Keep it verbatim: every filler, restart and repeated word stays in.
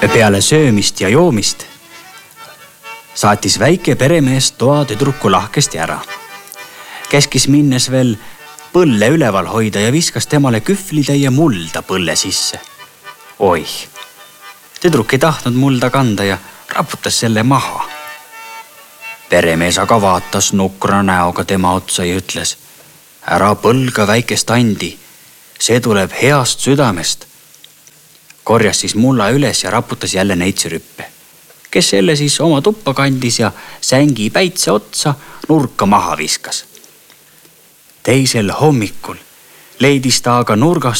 Peale söömist ja joomist saatis väike peremees toa tüdruku lahkesti ära. Käskis minnes veel põlle üleval hoida ja viskas temale kühvlitäie mulda põlle sisse. Oih, tüdruk ei tahtnud mulda kanda ja raputas selle maha. Peremees aga vaatas nukra näoga tema otsa ja ütles: ära põlga väikest andi, see tuleb heast südamest. Korjas siis mulla üles ja raputas jälle neitsirüppe, kes selle siis oma tuppa kandis ja sängi päitse otsa nurka maha viskas. Teisel hommikul leidis ta aga nurgas